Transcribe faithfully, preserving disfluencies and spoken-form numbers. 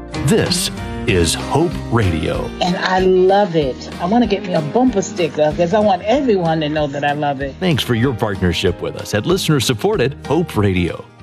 This is Hope Radio. And I love it. I want to get me a bumper sticker because I want everyone to know that I love it. Thanks for your partnership with us at listener-supported Hope Radio.